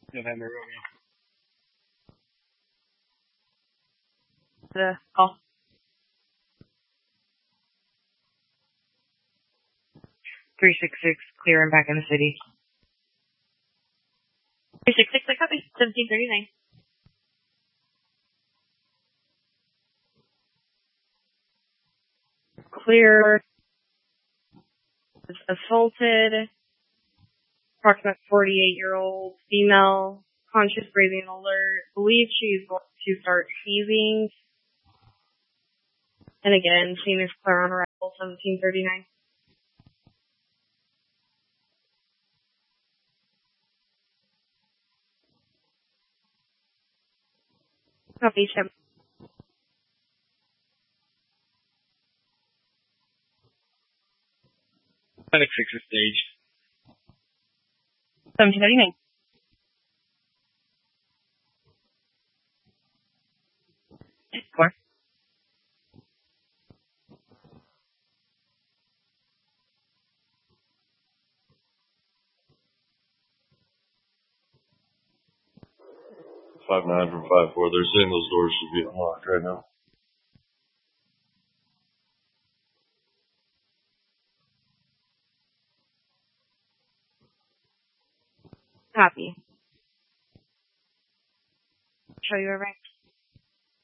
November Romeo. The call. 366, clear and back in the city. 366, I copy. 1739. Clear. Assaulted. Approximate 48-year-old female. Conscious breathing alert. Believes she's going to start seizing. And again, scene is clear on arrival. 1739. Copy, Chip. Clinic 6 is staged. 1739. Four. Five 9 from 5-4. They're saying those doors should be unlocked right now. Copy. Show you a rank.